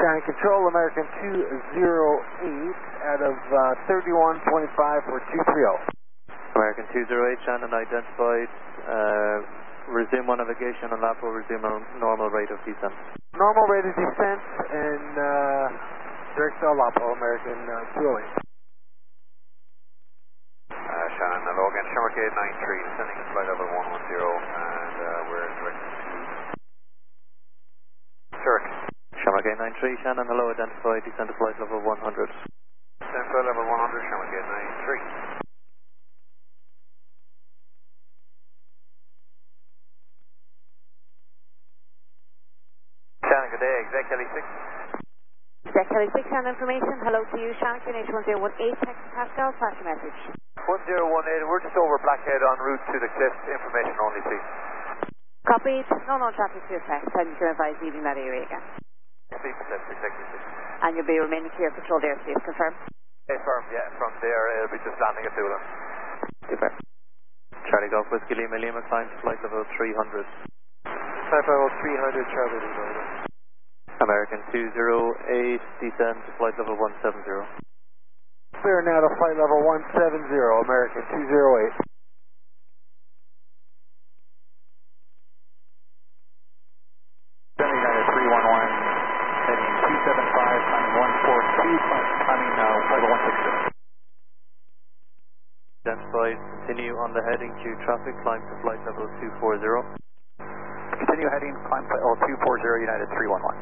Shannon Control, American 208 out of 3125 for 230. American 208, Shannon identified. Resume on navigation on LAPO, resume on normal rate of descent. Normal rate of descent and direct cell LAPO, American 208. Shannon, hello again, Shamrock 893, descending at flight level 110, and we're directed to Zurich. Shamrock 893, Shannon, hello, identified, descend to flight level 100. Descend flight level 100, Shamrock 893. Shannon, good day, exec Kelly 6. Exec Kelly 6 on information. Hello to you, Shannon, H1018, Texas Pascal, pass your message. 1018, we're just over Blackhead en route to the cliff, information only please. Copied. No traffic to effect, and you can advise leaving that area again. Sleep Pacific, executive 6. And you'll be remaining clear of controlled airspace, confirm? Confirm, yeah, from there it'll be just landing at Doolin. Super. Charlie Golf Whiskey Lima Lima, climb to flight level 300. Flight level 300, Charlie Lima. American 208, descend to flight level 170. Clear now to flight level 170, American 208. United 311, heading 275, climbing 142, climbing flight level 160. Identified, continue on the heading to traffic, climb to flight level 240. Continue heading, climb flight level 240, United 311.